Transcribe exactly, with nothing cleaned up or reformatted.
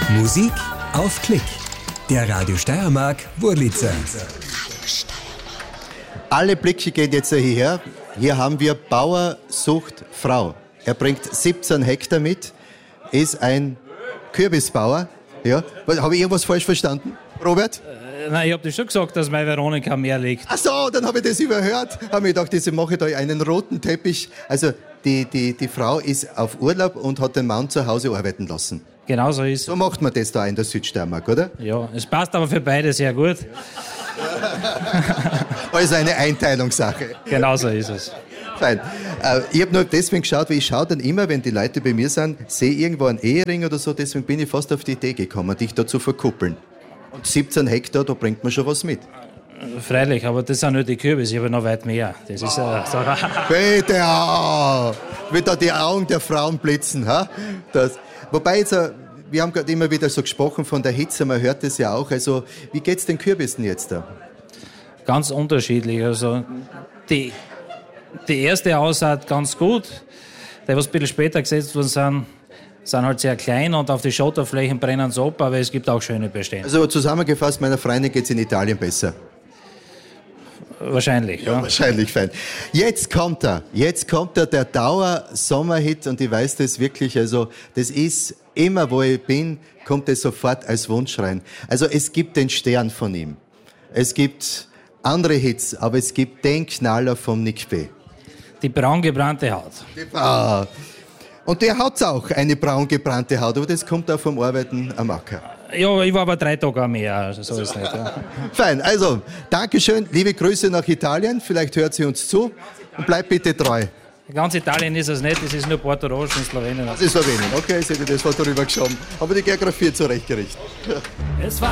Musik auf Klick. Der Radio Steiermark Wurlitzer. Alle Blicke gehen jetzt hierher. Hier haben wir Bauer sucht Frau. Er bringt siebzehn Hektar mit, ist ein Kürbisbauer. Ja. Habe ich irgendwas falsch verstanden, Robert? Äh, nein, ich habe dir schon gesagt, dass meine Veronika mehr legt. Ach so, dann habe ich das überhört. Habe mir gedacht, ich mache da einen roten Teppich. Also die, die, die Frau ist auf Urlaub und hat den Mann zu Hause arbeiten lassen. Genau so ist es. So macht man das da in der Südsteiermark, oder? Ja, es passt aber für beide sehr gut. Also eine Einteilungssache. Genau so ist es. Fein. Äh, ich habe nur deswegen geschaut, weil ich schaue dann immer, wenn die Leute bei mir sind, sehe irgendwo einen Ehering oder so, deswegen bin ich fast auf die Idee gekommen, dich da zu verkuppeln. Und siebzehn Hektar, da bringt man schon was mit. Freilich, aber das sind nur die Kürbisse, ich habe noch weit mehr. Das ist äh, so. Bitte, oh, wie da die Augen der Frauen blitzen. Ha? Das. Wobei jetzt, äh, wir haben gerade immer wieder so gesprochen von der Hitze, man hört das ja auch. Also, wie geht's den Kürbissen jetzt da? Ganz unterschiedlich. Also, die, die erste Aussaat ganz gut. Die, was ein bisschen später gesetzt worden sind, sind halt sehr klein und auf die Schotterflächen brennen sie ab, aber es gibt auch schöne Bestände. Also zusammengefasst, meiner Freundin geht's in Italien besser. Wahrscheinlich, ja. Ja, wahrscheinlich, fein. Jetzt kommt er. Jetzt kommt er, der Dauer-Sommerhit und ich weiß das wirklich, also das ist immer, wo ich bin, kommt es sofort als Wunsch rein. Also es gibt den Stern von ihm. Es gibt andere Hits, aber es gibt den Knaller vom Nick B. Die braun gebrannte Haut. Ah. Und der hat's auch, eine braun gebrannte Haut, aber das kommt auch vom Arbeiten am Acker. Ja, ich war aber drei Tage auch mehr, also so ist es nicht. Ja. Fein, also, Dankeschön, liebe Grüße nach Italien, vielleicht hört sie uns zu und bleibt bitte treu. Ganz Italien ist es nicht, es ist nur Porto Rosso und Slowenien. Das ist Slowenien, okay, ich hätte das was darüber geschoben, aber die Geografie zurechtgerichtet. Es war